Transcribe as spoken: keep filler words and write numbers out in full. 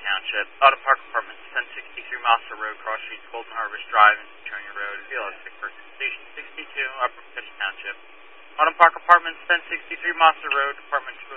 Township. Autumn Park Apartments, ten sixty-three Massa Road, Cross Street, Golden Harvest Drive, and Centurion Road, realistic for Station sixty-two, Upper Pettit Township. Autumn Park Apartments, ten sixty-three Massa Road, Apartment two